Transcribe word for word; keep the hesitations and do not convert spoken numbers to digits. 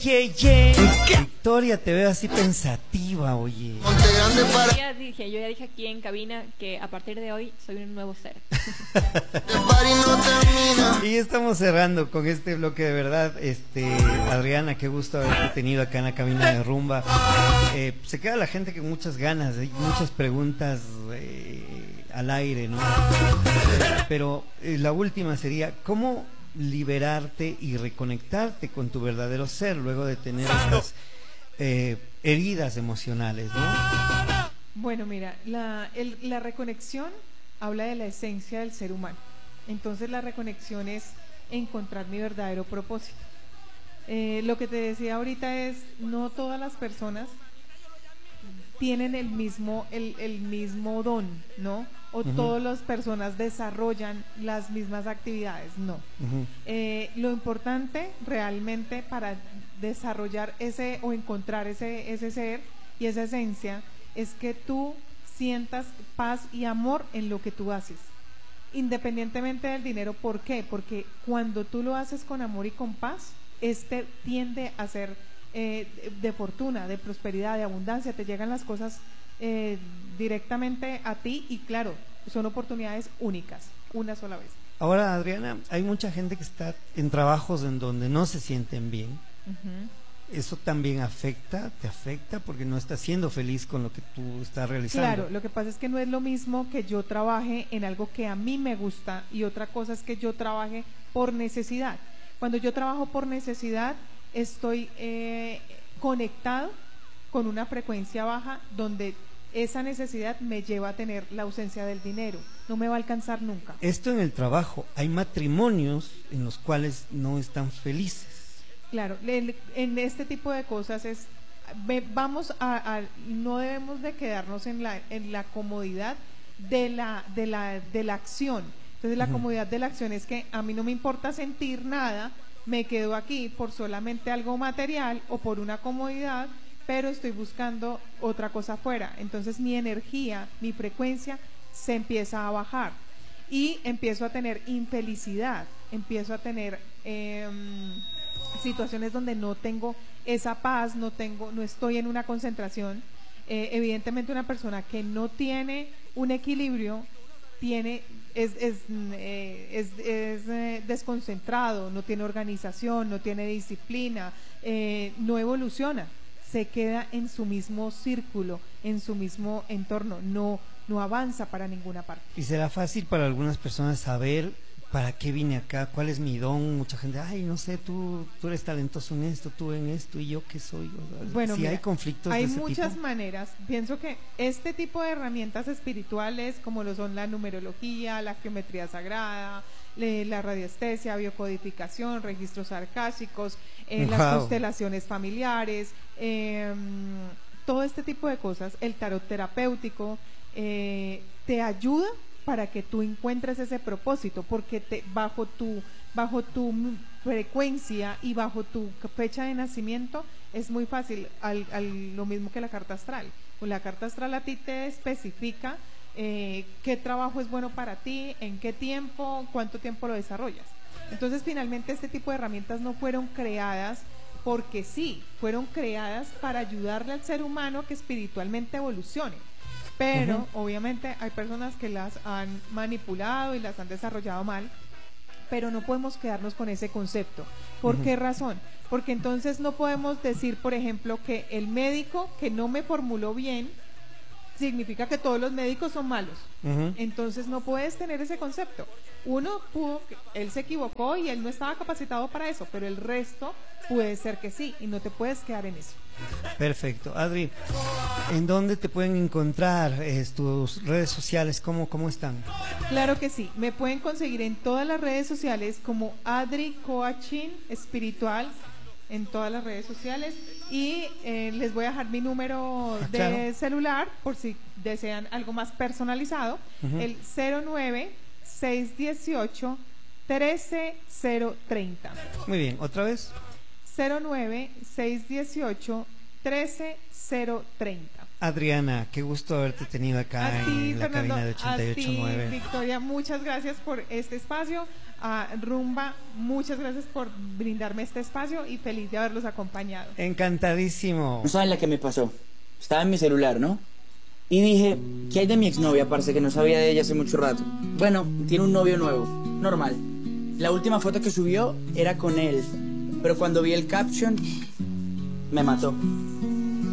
ye, ye. Victoria, te veo así pensativa, oye. Yo ya dije, yo ya dije aquí en cabina que a partir de hoy soy un nuevo ser. Y estamos cerrando con este bloque, de verdad. Este, Adriana, qué gusto haberte tenido acá en la cabina de Rumba. Eh, se queda la gente con muchas ganas, hay muchas preguntas eh, al aire, ¿no? Pero eh, la última sería, ¿cómo liberarte y reconectarte con tu verdadero ser luego de tener estas eh, heridas emocionales, ¿no? Bueno, mira, la, el, la reconexión habla de la esencia del ser humano. Entonces la reconexión es encontrar mi verdadero propósito. Eh, lo que te decía ahorita es, no todas las personas tienen el mismo, el, el mismo don, ¿no? O uh-huh. todas las personas desarrollan las mismas actividades, no. Uh-huh. Eh, lo importante realmente para desarrollar ese o encontrar ese, ese ser y esa esencia es que tú sientas paz y amor en lo que tú haces, independientemente del dinero. ¿Por qué? Porque cuando tú lo haces con amor y con paz, este tiende a ser eh, de fortuna, de prosperidad, de abundancia, te llegan las cosas eh, directamente a ti y claro, son oportunidades únicas, una sola vez. Ahora, Adriana, hay mucha gente que está en trabajos en donde no se sienten bien. Uh-huh. ¿Eso también afecta, te afecta porque no estás siendo feliz con lo que tú estás realizando? Claro, lo que pasa es que no es lo mismo que yo trabaje en algo que a mí me gusta y otra cosa es que yo trabaje por necesidad. Cuando yo trabajo por necesidad, estoy eh, conectado con una frecuencia baja donde esa necesidad me lleva a tener la ausencia del dinero, no me va a alcanzar nunca. Esto en el trabajo, hay matrimonios en los cuales no están felices. Claro, en este tipo de cosas es, vamos a, a no debemos de quedarnos en la, en la comodidad de la, de la, de la acción. Entonces la uh-huh. comodidad de la acción es que a mí no me importa sentir nada, me quedo aquí por solamente algo material o por una comodidad, pero estoy buscando otra cosa afuera. Entonces mi energía, mi frecuencia se empieza a bajar y empiezo a tener infelicidad, empiezo a tener eh, situaciones donde no tengo esa paz, no tengo, no estoy en una concentración. Eh, evidentemente una persona que no tiene un equilibrio tiene es es, eh, es, es eh, desconcentrado, no tiene organización, no tiene disciplina, eh, no evoluciona, se queda en su mismo círculo, en su mismo entorno, no, no avanza para ninguna parte. ¿Y será fácil para algunas personas saber para qué vine acá? ¿Cuál es mi don? Mucha gente, ay, no sé, tú, tú eres talentoso en esto, tú en esto, y yo qué soy. Bueno, si mira, hay conflictos hay de ese muchas tipo. maneras. Pienso que este tipo de herramientas espirituales, como lo son la numerología, la geometría sagrada, la radiestesia, biocodificación, registros arcásicos, eh, wow. las constelaciones familiares, eh, todo este tipo de cosas, el tarot terapéutico, eh, te ayuda para que tú encuentres ese propósito, porque te, bajo tu bajo tu frecuencia y bajo tu fecha de nacimiento es muy fácil, al, al, lo mismo que la carta astral. Pues la carta astral a ti te especifica eh, qué trabajo es bueno para ti, en qué tiempo, cuánto tiempo lo desarrollas. Entonces finalmente este tipo de herramientas no fueron creadas porque sí, fueron creadas para ayudarle al ser humano que espiritualmente evolucione. Pero uh-huh. obviamente hay personas que las han manipulado y las han desarrollado mal, pero no podemos quedarnos con ese concepto. ¿Por uh-huh. qué razón? Porque entonces no podemos decir, por ejemplo, que el médico que no me formuló bien significa que todos los médicos son malos. Uh-huh. Entonces no puedes tener ese concepto. Uno pudo, él se equivocó y él no estaba capacitado para eso, pero el resto puede ser que sí, y no te puedes quedar en eso. Perfecto. Adri, ¿en dónde te pueden encontrar eh, tus redes sociales? ¿Cómo, cómo están? Claro que sí, me pueden conseguir en todas las redes sociales como Adri Coaching Espiritual, en todas las redes sociales, y eh, les voy a dejar mi número de claro. celular por si desean algo más personalizado, uh-huh. el cero nueve seis uno ocho trece cero treinta. Muy bien, ¿otra vez? cero nueve seis uno ocho trece cero treinta. Adriana, qué gusto haberte tenido acá A ti, en la Fernando, cabina de ochenta y ocho punto nueve. a ti, Victoria, muchas gracias por este espacio. A Rumba, muchas gracias por brindarme este espacio y feliz de haberlos acompañado. Encantadísimo. No saben la que me pasó. Estaba en mi celular, ¿no? Y dije, ¿qué hay de mi exnovia? Parece que no sabía de ella hace mucho rato. Bueno, tiene un novio nuevo, normal. La última foto que subió era con él, pero cuando vi el caption, me mató.